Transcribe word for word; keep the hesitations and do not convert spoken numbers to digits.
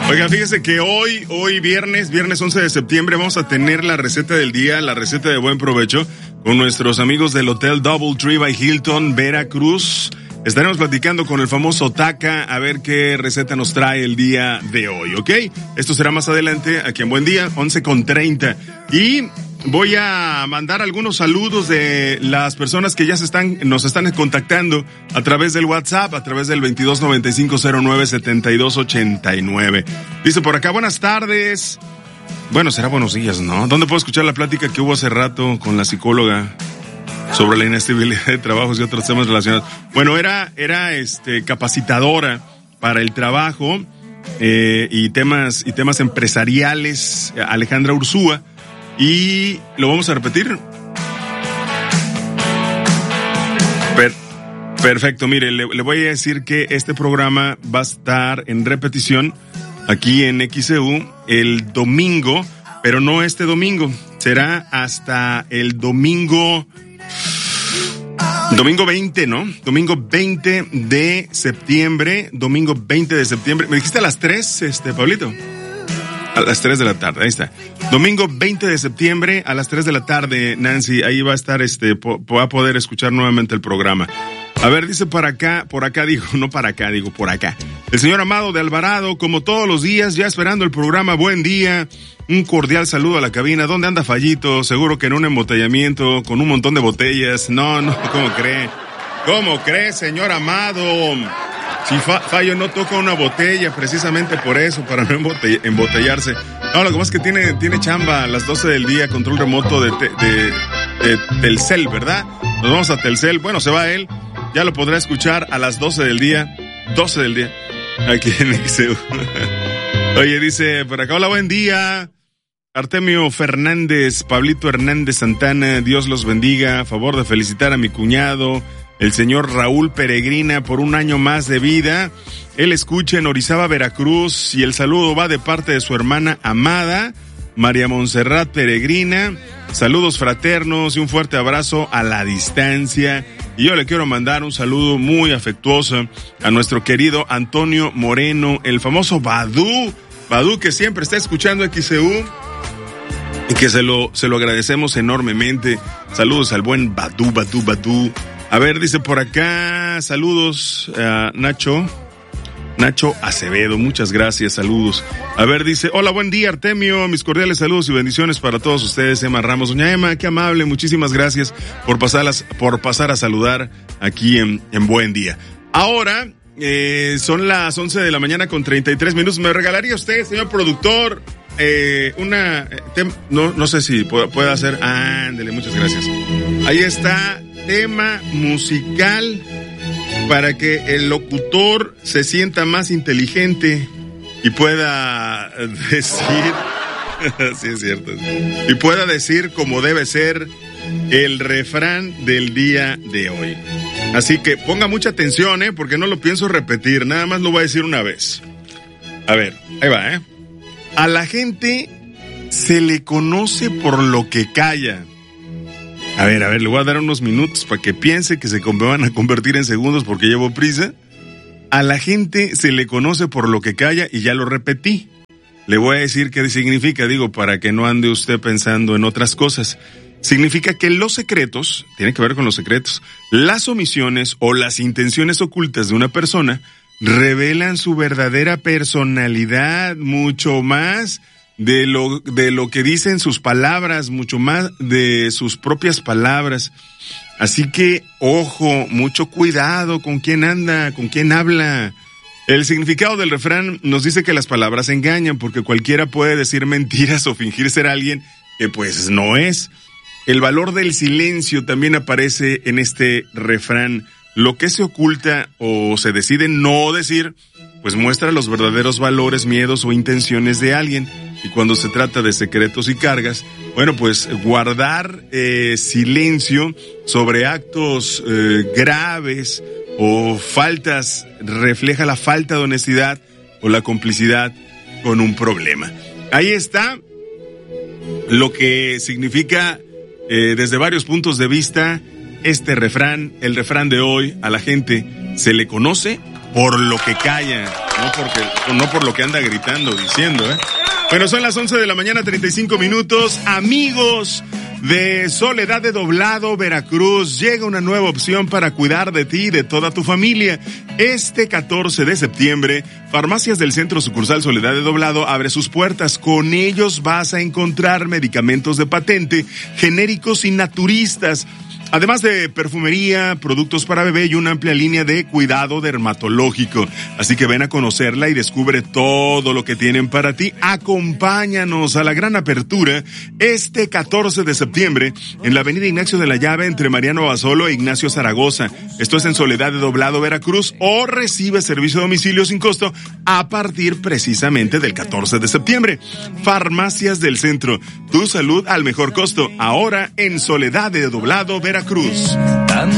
Oiga, fíjese que hoy, hoy viernes, viernes once de septiembre, vamos a tener la receta del día, la receta de buen provecho, con nuestros amigos del Hotel Doubletree by Hilton, Veracruz. Estaremos platicando con el famoso Taca a ver qué receta nos trae el día de hoy, ¿ok? Esto será más adelante, aquí en Buen Día, once con treinta. Y voy a mandar algunos saludos de las personas que ya se están, nos están contactando a través del WhatsApp, a través del veintidós noventa y cinco cero nueve setenta y dos ochenta y nueve. Dice por acá, buenas tardes. Bueno, será buenos días, ¿no? ¿Dónde puedo escuchar la plática que hubo hace rato con la psicóloga sobre la inestabilidad de trabajos y otros temas relacionados? Bueno, era, era este capacitadora para el trabajo eh, y temas y temas empresariales, Alejandra Ursúa, y lo vamos a repetir. Per, perfecto, mire, le, le voy a decir que este programa va a estar en repetición aquí en X C U el domingo, pero no este domingo, será hasta el domingo Domingo veinte, ¿no? Domingo veinte de septiembre, domingo veinte de septiembre. ¿Me dijiste a las tres, este, Pablito? A las tres de la tarde, ahí está. Domingo veinte de septiembre a las tres de la tarde, Nancy, ahí va a estar, este, po- va a poder escuchar nuevamente el programa. A ver, dice por acá, por acá digo, no para acá, digo por acá. El señor Amado de Alvarado, como todos los días, ya esperando el programa, buen día. Un cordial saludo a la cabina. ¿Dónde anda Fallito? Seguro que en un embotellamiento con un montón de botellas. No, no, ¿cómo cree? ¿Cómo cree, señor Amado? Si fa- Fallo no toca una botella, precisamente por eso, para no embotell- embotellarse. No, lo que pasa es que tiene, tiene chamba a las doce del día, control remoto de, te- de, de Telcel, ¿verdad? Nos vamos a Telcel. Bueno, se va él. Ya lo podrá escuchar a las doce del día. doce del día. Aquí en X C U. Oye, dice por acá, hola, buen día. Artemio Fernández, Pablito Hernández Santana, Dios los bendiga. A favor de felicitar a mi cuñado, el señor Raúl Peregrina, por un año más de vida. Él escucha en Orizaba, Veracruz, y el saludo va de parte de su hermana amada, María Montserrat Peregrina. Saludos fraternos y un fuerte abrazo a la distancia. Y yo le quiero mandar un saludo muy afectuoso a nuestro querido Antonio Moreno, el famoso Badú, Badú que siempre está escuchando X C U y que se lo, se lo agradecemos enormemente. Saludos al buen Badú, Badú, Badú. A ver, dice por acá, saludos a Nacho. Nacho Acevedo, muchas gracias, saludos. A ver, dice, hola, buen día, Artemio, mis cordiales saludos y bendiciones para todos ustedes, Emma Ramos. Doña Emma, qué amable, muchísimas gracias por pasarlas, por pasar a saludar aquí en, en Buen Día. Ahora, eh, son las once de la mañana con treinta y tres minutos. ¿Me regalaría usted, señor productor, eh, una, tem- no, no sé si puede, puede hacer, ándele, muchas gracias. Ahí está, tema musical para que el locutor se sienta más inteligente y pueda decir, sí es cierto, y pueda decir como debe ser el refrán del día de hoy. Así que ponga mucha atención, ¿eh? Porque no lo pienso repetir, nada más lo voy a decir una vez. A ver, ahí va, ¿eh? A la gente se le conoce por lo que calla. A ver, a ver, le voy a dar unos minutos para que piense que se van a convertir en segundos porque llevo prisa. A la gente se le conoce por lo que calla y ya lo repetí. Le voy a decir qué significa, digo, para que no ande usted pensando en otras cosas. Significa que los secretos, tiene que ver con los secretos, las omisiones o las intenciones ocultas de una persona revelan su verdadera personalidad mucho más de lo, de lo que dicen sus palabras, mucho más de sus propias palabras. Así que, ojo, mucho cuidado con quién anda, con quién habla. El significado del refrán nos dice que las palabras engañan porque cualquiera puede decir mentiras o fingir ser alguien que pues no es. El valor del silencio también aparece en este refrán. Lo que se oculta o se decide no decir, pues muestra los verdaderos valores, miedos o intenciones de alguien. Y cuando se trata de secretos y cargas, bueno, pues guardar eh, silencio sobre actos eh, graves o faltas refleja la falta de honestidad o la complicidad con un problema. Ahí está lo que significa eh, desde varios puntos de vista este refrán, el refrán de hoy. A la gente se le conoce por lo que calla, no porque, no por lo que anda gritando, diciendo, ¿eh? Bueno, son las once de la mañana, treinta y cinco minutos. Amigos de Soledad de Doblado, Veracruz, llega una nueva opción para cuidar de ti y de toda tu familia. Este catorce de septiembre, Farmacias del Centro Sucursal Soledad de Doblado abre sus puertas. Con ellos vas a encontrar medicamentos de patente, genéricos y naturistas, además de perfumería, productos para bebé y una amplia línea de cuidado dermatológico. Así que ven a conocerla y descubre todo lo que tienen para ti. Acompáñanos a la gran apertura este catorce de septiembre en la avenida Ignacio de la Llave entre Mariano Basolo e Ignacio Zaragoza. Esto es en Soledad de Doblado, Veracruz, o recibe servicio a domicilio sin costo a partir precisamente del catorce de septiembre. Farmacias del Centro, tu salud al mejor costo, ahora en Soledad de Doblado, Veracruz. Cruz.